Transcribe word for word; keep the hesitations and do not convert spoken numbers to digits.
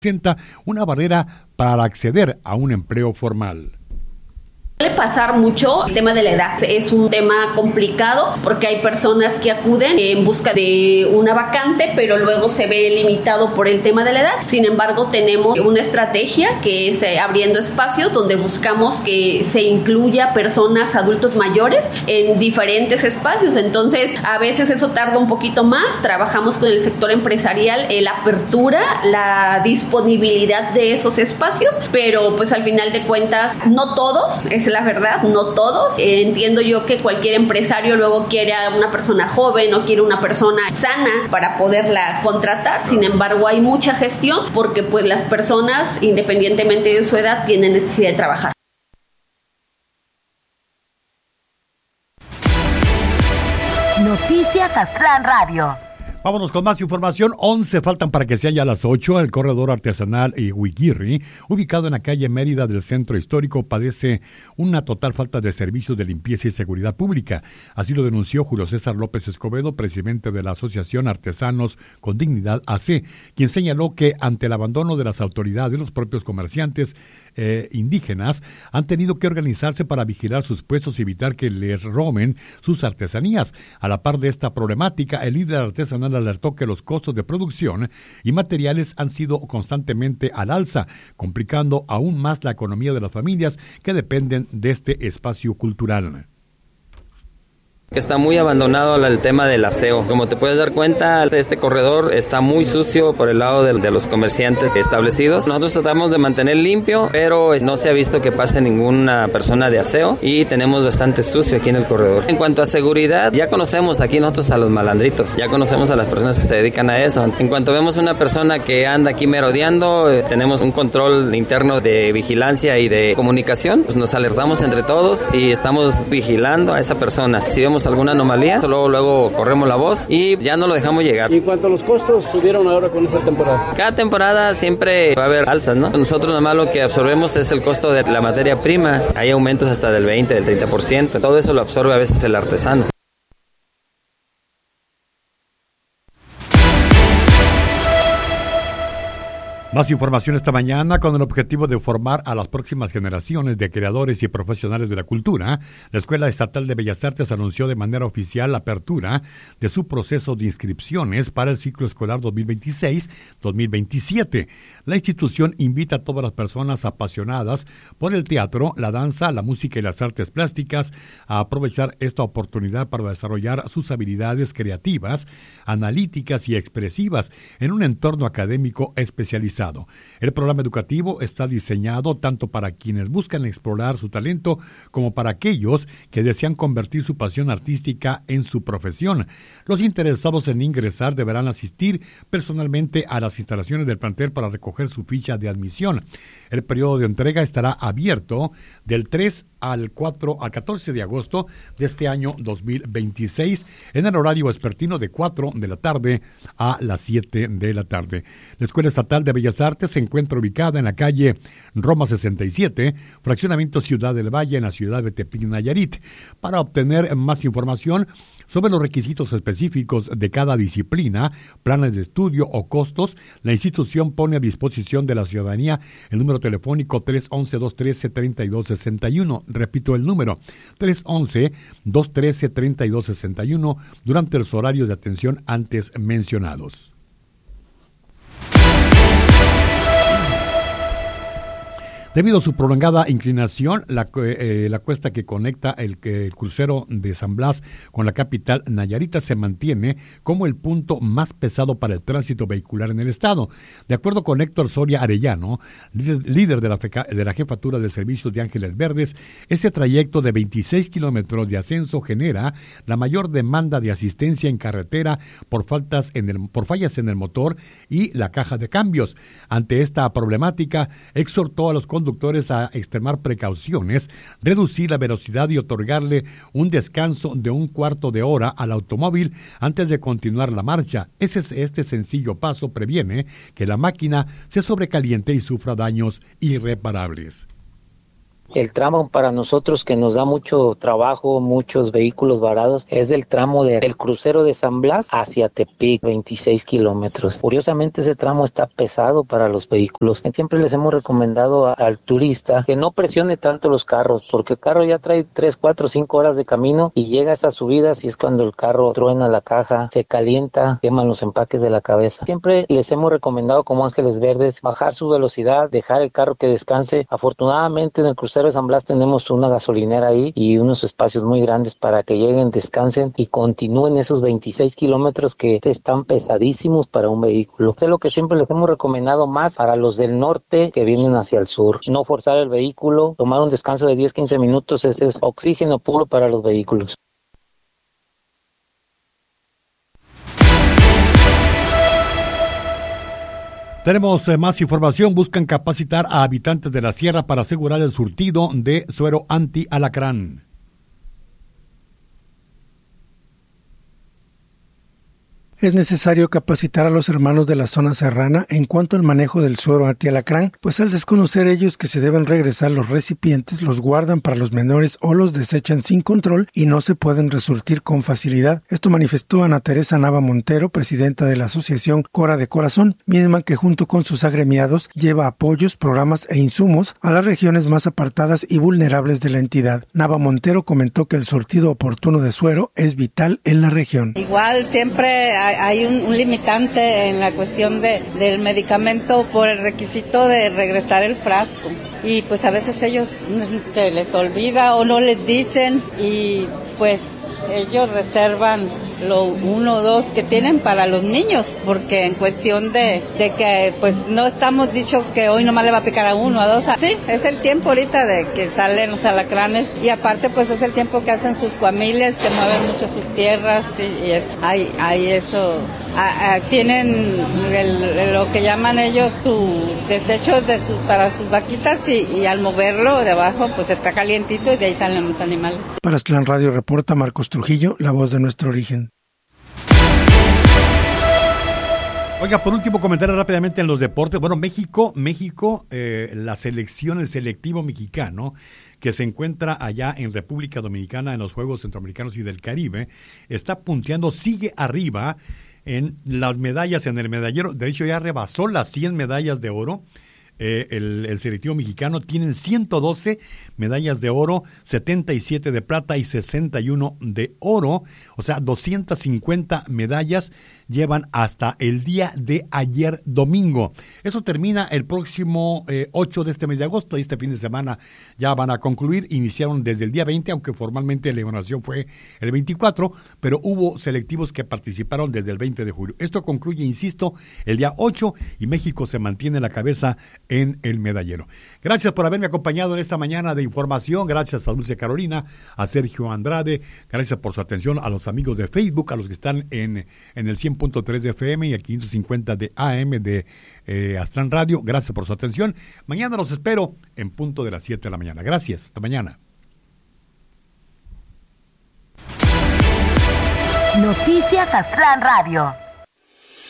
presenta una barrera para acceder a un empleo formal. Suele pasar mucho el tema de la edad. Es un tema complicado porque hay personas que acuden en busca de una vacante, pero luego se ve limitado por el tema de la edad. Sin embargo, tenemos una estrategia que es eh, abriendo espacios donde buscamos que se incluya personas adultos mayores en diferentes espacios. Entonces, a veces eso tarda un poquito más. Trabajamos con el sector empresarial, eh, la apertura, la disponibilidad de esos espacios, pero pues al final de cuentas, no todos, es la verdad, no todos. Eh, entiendo yo que cualquier empresario luego quiere a una persona joven o quiere una persona sana para poderla contratar. Sin embargo, hay mucha gestión porque pues las personas, independientemente de su edad, tienen necesidad de trabajar. Noticias Aztlán Radio. Vámonos con más información. once faltan para que sean ya las ocho. El corredor artesanal Ihuiguirri, ubicado en la calle Mérida del centro histórico, padece una total falta de servicios de limpieza y seguridad pública. Así lo denunció Julio César López Escobedo, presidente de la Asociación Artesanos con Dignidad A C, quien señaló que ante el abandono de las autoridades, los propios comerciantes eh, indígenas han tenido que organizarse para vigilar sus puestos y evitar que les roben sus artesanías. A la par de esta problemática, el líder artesanal alertó que los costos de producción y materiales han sido constantemente al alza, complicando aún más la economía de las familias que dependen de este espacio cultural. Está muy abandonado el tema del aseo. Como te puedes dar cuenta, este corredor está muy sucio por el lado de, de los comerciantes establecidos. Nosotros tratamos de mantener limpio, pero no se ha visto que pase ninguna persona de aseo y tenemos bastante sucio aquí en el corredor. En cuanto a seguridad, ya conocemos aquí nosotros a los malandritos, ya conocemos a las personas que se dedican a eso. En cuanto vemos una persona que anda aquí merodeando, eh, tenemos un control interno de vigilancia y de comunicación, pues nos alertamos entre todos y estamos vigilando a esa persona. Si vemos alguna anomalía, luego luego corremos la voz y ya no lo dejamos llegar. Y en cuanto a los costos, subieron ahora con esa temporada. Cada temporada siempre va a haber alzas, ¿no? Nosotros nada más lo que absorbemos es el costo de la materia prima. Hay aumentos hasta del veinte, del treinta por ciento. Todo eso lo absorbe a veces el artesano. Más información esta mañana. Con el objetivo de formar a las próximas generaciones de creadores y profesionales de la cultura, la Escuela Estatal de Bellas Artes anunció de manera oficial la apertura de su proceso de inscripciones para el ciclo escolar dos mil veintiséis dos mil veintisiete. La institución invita a todas las personas apasionadas por el teatro, la danza, la música y las artes plásticas a aprovechar esta oportunidad para desarrollar sus habilidades creativas, analíticas y expresivas en un entorno académico especializado. El programa educativo está diseñado tanto para quienes buscan explorar su talento como para aquellos que desean convertir su pasión artística en su profesión. Los interesados en ingresar deberán asistir personalmente a las instalaciones del plantel para recoger su ficha de admisión. El periodo de entrega estará abierto del tres al cuatro al catorce de agosto de este año dos mil veintiséis en el horario vespertino de cuatro de la tarde a las siete de la tarde. La Escuela Estatal de Bellas Artes se encuentra ubicada en la calle Roma sesenta y siete, fraccionamiento Ciudad del Valle, en la ciudad de Tepic, Nayarit. Para obtener más información sobre los requisitos específicos de cada disciplina, planes de estudio o costos, la institución pone a disposición de la ciudadanía el número telefónico tres once, dos trece, treinta y dos sesenta y uno. Repito el número, tres once, dos trece, treinta y dos sesenta y uno, durante los horarios de atención antes mencionados. Debido a su prolongada inclinación, la, eh, la cuesta que conecta el, el crucero de San Blas con la capital Nayarita se mantiene como el punto más pesado para el tránsito vehicular en el estado. De acuerdo con Héctor Soria Arellano, líder, líder de, la feca, de la jefatura del servicio de Ángeles Verdes, ese trayecto de veintiséis kilómetros de ascenso genera la mayor demanda de asistencia en carretera por, faltas en el, por fallas en el motor y la caja de cambios. Ante esta problemática, exhortó a los conductores a extremar precauciones, reducir la velocidad y otorgarle un descanso de un cuarto de hora al automóvil antes de continuar la marcha. Ese, este sencillo paso previene que la máquina se sobrecaliente y sufra daños irreparables. El tramo para nosotros que nos da mucho trabajo, muchos vehículos varados, es del tramo del crucero de San Blas hacia Tepic, veintiséis kilómetros. Curiosamente ese tramo está pesado para los vehículos. Siempre les hemos recomendado a, al turista que no presione tanto los carros, porque el carro ya trae tres, cuatro, cinco horas de camino y llega a esas subidas y es cuando el carro truena la caja, se calienta, queman los empaques de la cabeza. Siempre les hemos recomendado como Ángeles Verdes bajar su velocidad, dejar el carro que descanse. Afortunadamente en el crucero de San Blas tenemos una gasolinera ahí y unos espacios muy grandes para que lleguen, descansen y continúen esos veintiséis kilómetros que están pesadísimos para un vehículo. Es lo que siempre les hemos recomendado más para los del norte que vienen hacia el sur. No forzar el vehículo, tomar un descanso de diez a quince minutos, ese es oxígeno puro para los vehículos. Tenemos eh, más información. Buscan capacitar a habitantes de la sierra para asegurar el surtido de suero anti-alacrán. Es necesario capacitar a los hermanos de la zona serrana en cuanto al manejo del suero antialacrán, pues al desconocer ellos que se deben regresar los recipientes, los guardan para los menores o los desechan sin control y no se pueden resurtir con facilidad. Esto manifestó Ana Teresa Nava Montero, presidenta de la asociación Cora de Corazón, misma que junto con sus agremiados lleva apoyos, programas e insumos a las regiones más apartadas y vulnerables de la entidad. Nava Montero comentó que el surtido oportuno de suero es vital en la región. Igual siempre hay Hay un, un limitante en la cuestión de, del medicamento por el requisito de regresar el frasco. Y pues a veces ellos se les olvida o no les dicen y pues ellos reservan lo uno o dos que tienen para los niños, porque en cuestión de, de que pues no estamos dicho que hoy nomás le va a picar a uno, a dos, a... sí, es el tiempo ahorita de que salen los alacranes y aparte pues es el tiempo que hacen sus familias, que mueven mucho sus tierras y, y es, hay, hay eso, a, a, tienen el, lo que llaman ellos su desecho de sus, para sus vaquitas y, y al moverlo de abajo pues está calientito y de ahí salen los animales. Para Aztlán Radio reporta Marcos Trujillo, la voz de nuestro origen. Oiga, por último, comentar rápidamente en los deportes. Bueno, México, México, eh, la selección, el selectivo mexicano, que se encuentra allá en República Dominicana en los Juegos Centroamericanos y del Caribe, está punteando, sigue arriba en las medallas, en el medallero. De hecho, ya rebasó las cien medallas de oro. Eh, el, el selectivo mexicano tienen ciento doce medallas de oro, setenta y siete de plata y sesenta y uno de oro, o sea, doscientas cincuenta medallas llevan hasta el día de ayer domingo. Eso termina el próximo eh, ocho de este mes de agosto, y este fin de semana ya van a concluir. Iniciaron desde el día veinte, aunque formalmente la inauguración fue el veinticuatro, pero hubo selectivos que participaron desde el veinte de julio. Esto concluye, insisto, el día ocho y México se mantiene a la cabeza en el medallero. Gracias por haberme acompañado en esta mañana de información. Gracias a Dulce Carolina, a Sergio Andrade. Gracias por su atención, a los amigos de Facebook, a los que están en, en el cien punto tres de F M y el quinientos cincuenta de A M de eh, Aztlán Radio. Gracias por su atención. Mañana los espero en punto de las siete de la mañana. Gracias. Hasta mañana. Noticias Aztlán Radio.